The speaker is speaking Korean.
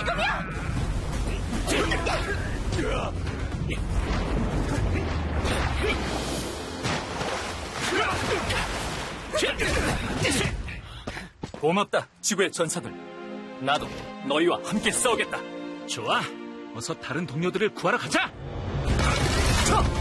지금이야! 고맙다, 지구의 전사들. 나도 너희와 함께 싸우겠다. 좋아, 어서 다른 동료들을 구하러 가자. 쳐!